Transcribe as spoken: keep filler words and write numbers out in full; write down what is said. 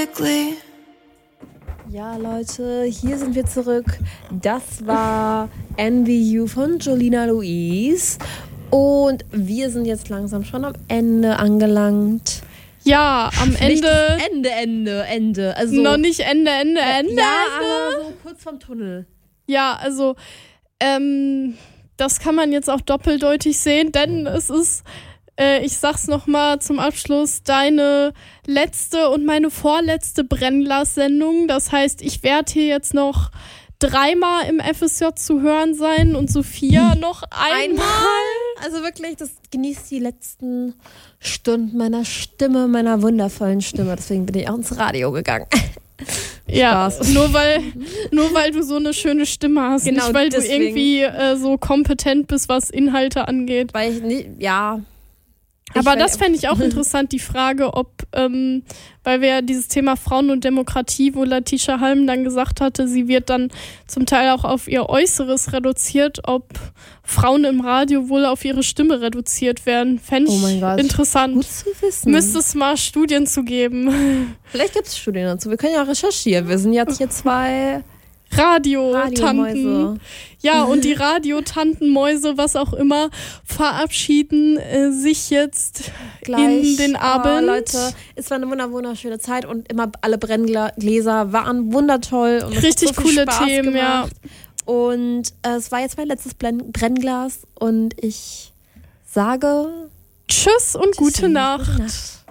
quickly. Ja, Leute, hier sind wir zurück. Das war Envy You von Jolina Louise. Und wir sind jetzt langsam schon am Ende angelangt. Ja, am Nicht Ende. Ende, Ende, Ende. Also, noch nicht Ende, Ende, Ende. ja, Ende. aber so kurz vorm Tunnel. Ja, also, ähm, das kann man jetzt auch doppeldeutig sehen, denn es ist, äh, ich sag's nochmal zum Abschluss, deine letzte und meine vorletzte Brennglas-Sendung. Das heißt, ich werde hier jetzt noch dreimal im F S J zu hören sein und Sophia noch einmal. Also wirklich, das genießt die letzten Stunden meiner Stimme, meiner wundervollen Stimme. Deswegen bin ich auch ins Radio gegangen. Ja, Spaß. nur weil, nur weil du so eine schöne Stimme hast. Genau, nicht weil deswegen. du irgendwie äh, so kompetent bist, was Inhalte angeht. Weil ich nicht, ja. Aber ich das fände ich auch interessant, die Frage, ob, ähm, weil wir ja dieses Thema Frauen und Demokratie, wo Letitia Halm dann gesagt hatte, sie wird dann zum Teil auch auf ihr Äußeres reduziert, ob Frauen im Radio wohl auf ihre Stimme reduziert werden. Fände ich Oh mein Gott. interessant. Gut zu wissen. Müsste es mal Studien zu geben. Vielleicht gibt es Studien dazu. Wir können ja recherchieren. Wir sind jetzt hier zwei Radiotanten. Radiomäuse. Ja, und die Radiotanten, Mäuse, was auch immer, verabschieden äh, sich jetzt Gleich. in den Abend. Oh, Leute, es war eine wunder- wunderschöne Zeit und immer alle Brenngläser waren wundertoll. Und es Richtig hat so viel coole Spaß Themen, gemacht. Und äh, es war jetzt mein letztes Blen- Brennglas und ich sage Tschüss und Tschüssi, gute Nacht. Gute Nacht.